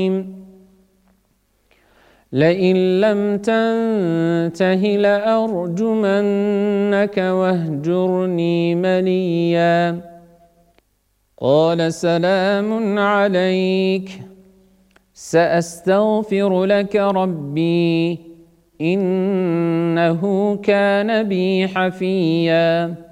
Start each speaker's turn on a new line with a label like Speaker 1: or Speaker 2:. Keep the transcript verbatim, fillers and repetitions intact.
Speaker 1: لئن لم تنته لأرجمنك واهجرني مليا قال سلام عليك سأستغفر لك ربي إنه كان بي حفيا